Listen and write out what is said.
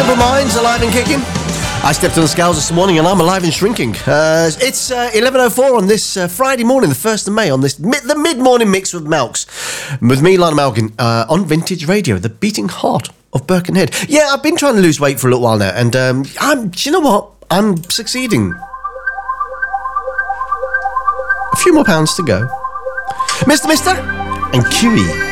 Simple Minds, alive and kicking. I stepped on the scales this morning and I'm alive and shrinking. It's 11:04 on this Friday morning, the 1st of May, on this the mid-morning mix with Malks. With me, Lana Malkin, on Vintage Radio, the beating heart of Birkenhead. Yeah, I've been trying to lose weight for a little while now, and do you know what? I'm succeeding. A few more pounds to go. Mr. and QE.